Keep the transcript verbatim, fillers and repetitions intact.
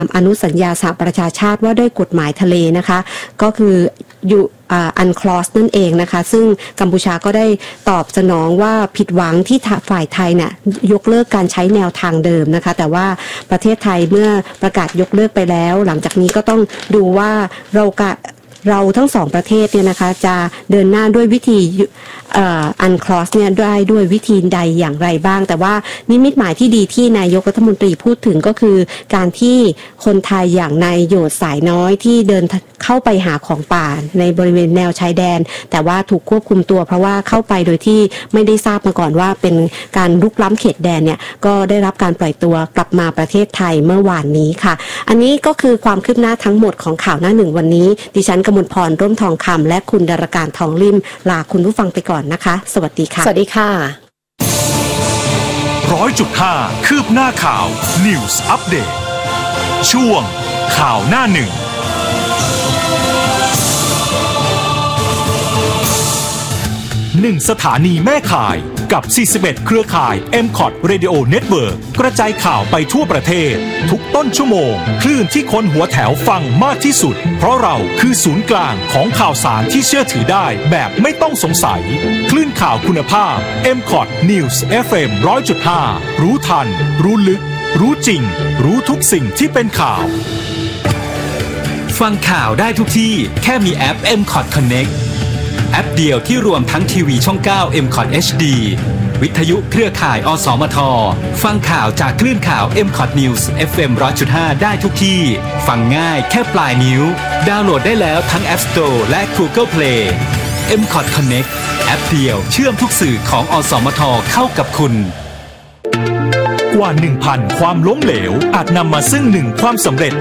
อนุสัญญาสหประชาชาติว่าด้วยกฎหมายทะเลนะคะก็คืออยู่อันคลอสนั่นเองนะคะซึ่งกัมพูชาก็ได้ตอบสนองว่าผิดหวังที่ฝ่ายไทยเนี่ยยกเลิกการใช้แนวทางเดิมนะคะแต่ว่าประเทศไทยเมื่อประกาศยกเลิกไปแล้วหลังจากนี้ก็ต้องดูว่าเรากะเราทั้งสองประเทศเนี่ยนะคะจะเดินหน้าด้วยวิธีอันคลอสเนี่ยได้ด้วยวิธีใดอย่างไรบ้างแต่ว่านิมิตหมายที่ดีที่นายกรัฐมนตรีพูดถึงก็คือการที่คนไทยอย่างนายโยดสายน้อยที่เดินเข้าไปหาของป่าในบริเวณแนวชายแดนแต่ว่าถูกควบคุมตัวเพราะว่าเข้าไปโดยที่ไม่ได้ทราบมาก่อนว่าเป็นการรุกล้ำเขตแดนเนี่ยก็ได้รับการปล่อยตัวกลับมาประเทศไทยเมื่อวานนี้ค่ะอันนี้ก็คือความคืบหน้าทั้งหมดของข่าวหน้าหนึ่งวันนี้ดิฉันกมลพรร่มทองคำและคุณดารการทองลิ่มลาคุณผู้ฟังไปก่อนนะคะสวัสดีค่ะสวัสดีค่ะร้อยจุดห้าคืบหน้าข่าว News Update ช่วงข่าวหน้าหนึ่งหนึ่งสถานีแม่ข่ายกับสี่สิบเอ็ดเครือข่าย เอ็ม คอท Radio Network กระจายข่าวไปทั่วประเทศทุกต้นชั่วโมงคลื่นที่คนหัวแถวฟังมากที่สุดเพราะเราคือศูนย์กลางของข่าวสารที่เชื่อถือได้แบบไม่ต้องสงสัยคลื่นข่าวคุณภาพ เอ็ม คอท News เอฟ เอ็ม หนึ่งร้อยจุดห้า รู้ทันรู้ลึกรู้จริงรู้ทุกสิ่งที่เป็นข่าวฟังข่าวได้ทุกที่แค่มีแอป เอ็ม คอท Connectแอปเดียวที่รวมทั้งทีวีช่อง เก้า เอ็ม คอท เอช ดี วิทยุเครือข่ายอสมทฟังข่าวจากคลื่นข่าว เอ็ม คอท News เอฟ เอ็ม หนึ่งร้อยจุดห้า ได้ทุกที่ฟังง่ายแค่ปลายนิ้วดาวน์โหลดได้แล้วทั้ง App Store และ Google Play เอ็ม คอท Connect แอปเดียวเชื่อมทุกสื่อของอสมทเข้ากับคุณกว่า หนึ่งพัน ความล้มเหลวอาจนำมาซึ่งหนึ่งความสำเร็จ